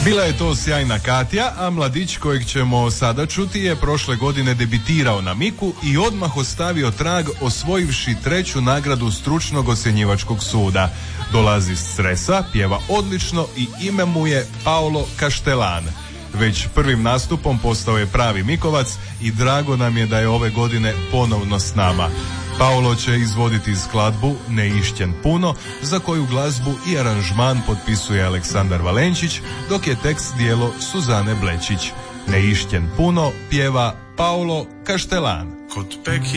Bila je to sjajna Katja, a mladić kojeg ćemo sada čuti je prošle godine debitirao na Miku i odmah ostavio trag osvojivši 3. nagradu stručnog ocjenjivačkog suda. Dolazi s Cresa, pjeva odlično i ime mu je Paolo Kaštelan. Već prvim nastupom postao je pravi Mikovac i drago nam je da je ove godine ponovno s nama. Paolo će izvoditi skladbu Ne išćen puno, za koju glazbu i aranžman potpisuje Aleksandar Valenčić, dok je tekst djelo Suzane Blečić. Ne išćen puno pjeva Paolo Kaštelan. Kod Peki